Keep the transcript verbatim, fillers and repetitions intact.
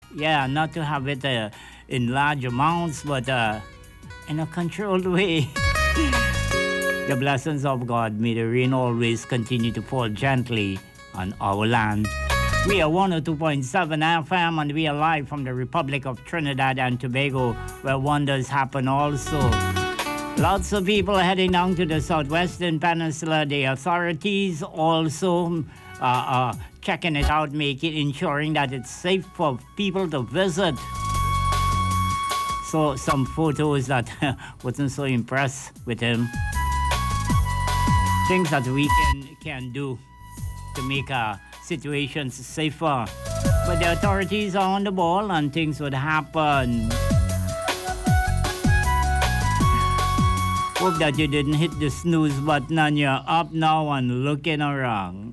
Yeah, not to have it uh, in large amounts, but uh, in a controlled way. The blessings of God, may the rain always continue to fall gently on our land. We are one oh two point seven F M, and we are live from the Republic of Trinidad and Tobago, where wonders happen also. Lots of people heading down to the southwestern peninsula. The authorities also uh, uh, checking it out, making ensuring that it's safe for people to visit. So some photos that wasn't so impressed with him. Things that we can can do to make our situations safer. But the authorities are on the ball, and things would happen. Hope that you didn't hit the snooze button and you're up now and looking around.